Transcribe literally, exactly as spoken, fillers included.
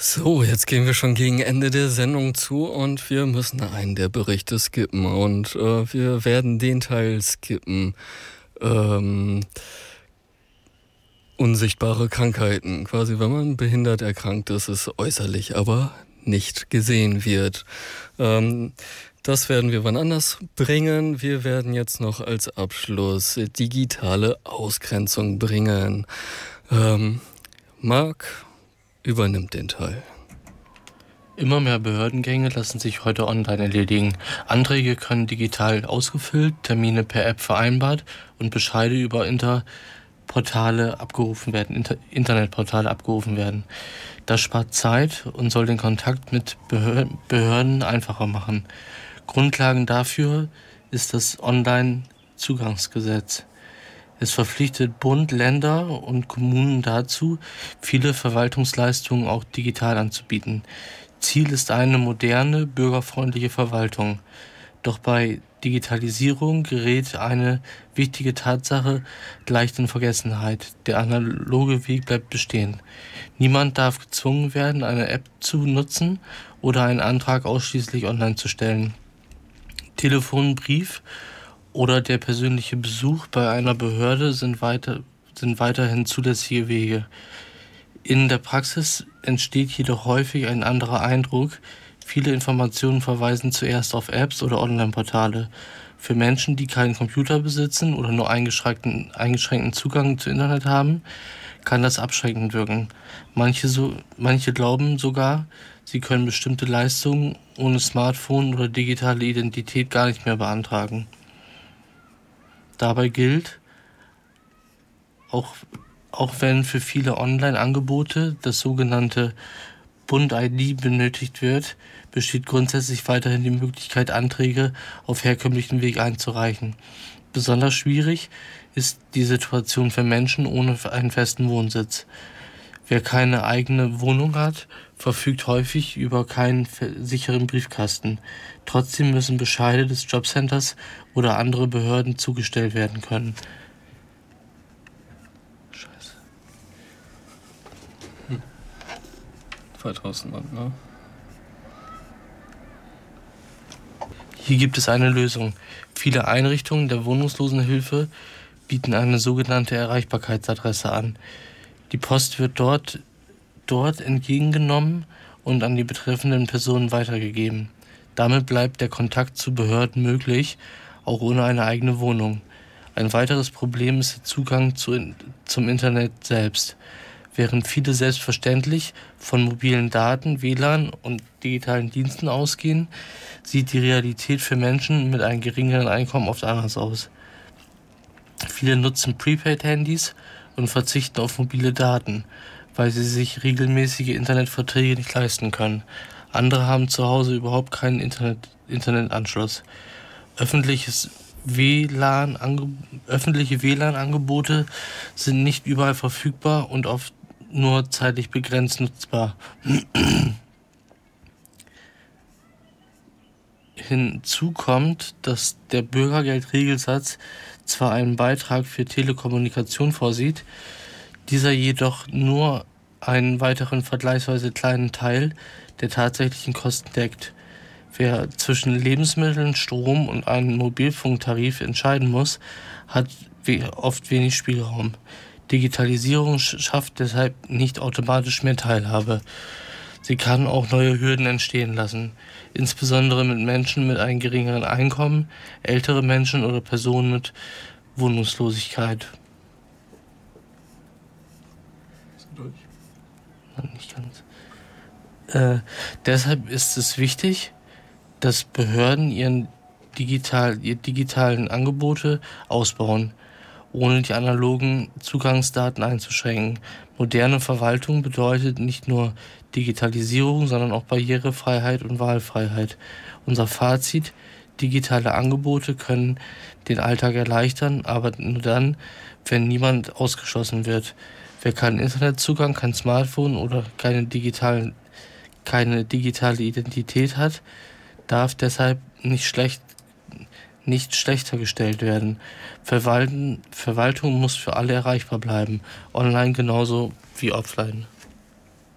So, jetzt gehen wir schon gegen Ende der Sendung zu und wir müssen einen der Berichte skippen und äh, wir werden den Teil skippen. Ähm, unsichtbare Krankheiten. Quasi, wenn man behindert erkrankt ist, ist äußerlich, aber nicht gesehen wird. Ähm, das werden wir wann anders bringen. Wir werden jetzt noch als Abschluss digitale Ausgrenzung bringen. Ähm, Marc übernimmt den Teil. Immer mehr Behördengänge lassen sich heute online erledigen. Anträge können digital ausgefüllt, Termine per App vereinbart und Bescheide über Interportale abgerufen werden, Inter- Internetportale abgerufen werden. Das spart Zeit und soll den Kontakt mit Behör- Behörden einfacher machen. Grundlagen dafür ist das Online-Zugangsgesetz. Es verpflichtet Bund, Länder und Kommunen dazu, viele Verwaltungsleistungen auch digital anzubieten. Ziel ist eine moderne, bürgerfreundliche Verwaltung. Doch bei Digitalisierung gerät eine wichtige Tatsache leicht in Vergessenheit. Der analoge Weg bleibt bestehen. Niemand darf gezwungen werden, eine App zu nutzen oder einen Antrag ausschließlich online zu stellen. Telefon, Brief oder der persönliche Besuch bei einer Behörde sind, weiter, sind weiterhin zulässige Wege. In der Praxis entsteht jedoch häufig ein anderer Eindruck. Viele Informationen verweisen zuerst auf Apps oder Online-Portale. Für Menschen, die keinen Computer besitzen oder nur eingeschränkten, eingeschränkten Zugang zu Internet haben, kann das abschreckend wirken. Manche, so, manche glauben sogar, sie können bestimmte Leistungen ohne Smartphone oder digitale Identität gar nicht mehr beantragen. Dabei gilt, auch, auch wenn für viele Online-Angebote das sogenannte Bund-I D benötigt wird, besteht grundsätzlich weiterhin die Möglichkeit, Anträge auf herkömmlichen Weg einzureichen. Besonders schwierig ist die Situation für Menschen ohne einen festen Wohnsitz. Wer keine eigene Wohnung hat, verfügt häufig über keinen sicheren Briefkasten. Trotzdem müssen Bescheide des Jobcenters oder andere Behörden zugestellt werden können. Scheiße. Hm. zweitausend, ne? Hier gibt es eine Lösung. Viele Einrichtungen der Wohnungslosenhilfe bieten eine sogenannte Erreichbarkeitsadresse an. Die Post wird dort, dort entgegengenommen und an die betreffenden Personen weitergegeben. Damit bleibt der Kontakt zu Behörden möglich, auch ohne eine eigene Wohnung. Ein weiteres Problem ist der Zugang zu, zum Internet selbst. Während viele selbstverständlich von mobilen Daten, W L A N und digitalen Diensten ausgehen, sieht die Realität für Menschen mit einem geringeren Einkommen oft anders aus. Viele nutzen Prepaid-Handys und verzichten auf mobile Daten, weil sie sich regelmäßige Internetverträge nicht leisten können. Andere haben zu Hause überhaupt keinen Internet, Internetanschluss. Öffentliches W L A N ange, öffentliche W L A N-Angebote sind nicht überall verfügbar und oft nur zeitlich begrenzt nutzbar. Hinzu kommt, dass der Bürgergeldregelsatz zwar einen Beitrag für Telekommunikation vorsieht, dieser jedoch nur einen weiteren vergleichsweise kleinen Teil der tatsächlichen Kosten deckt. Wer zwischen Lebensmitteln, Strom und einem Mobilfunktarif entscheiden muss, hat oft wenig Spielraum. Digitalisierung schafft deshalb nicht automatisch mehr Teilhabe. Sie kann auch neue Hürden entstehen lassen, insbesondere mit Menschen mit einem geringeren Einkommen, ältere Menschen oder Personen mit Wohnungslosigkeit. Ist durch? Nein, nicht ganz. Äh, deshalb ist es wichtig, dass Behörden ihren digital, ihre digitalen Angebote ausbauen, ohne die analogen Zugangsdaten einzuschränken. Moderne Verwaltung bedeutet nicht nur Digitalisierung, sondern auch Barrierefreiheit und Wahlfreiheit. Unser Fazit: Digitale Angebote können den Alltag erleichtern, aber nur dann, wenn niemand ausgeschlossen wird. Wer keinen Internetzugang, kein Smartphone oder keine, digitalen, keine digitale Identität hat, darf deshalb nicht schlecht nicht schlechter gestellt werden. Verwalten, Verwaltung muss für alle erreichbar bleiben, online genauso wie offline.